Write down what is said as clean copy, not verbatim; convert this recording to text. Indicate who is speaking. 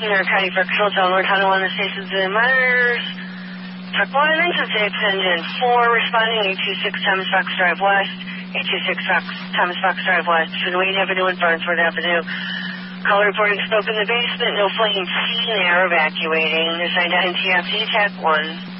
Speaker 1: Narcotic Records Hotel, North Honolulu Stations and Monitors. Truck 1, engine 6, engine 4, responding 826 Thomas Fox Drive West, 826 Thomas Fox Drive West, between Wayne Avenue and Barnesford Avenue. Call reporting smoke in the basement, no flame seen there, evacuating. Assigned to NTFD, TAC 1.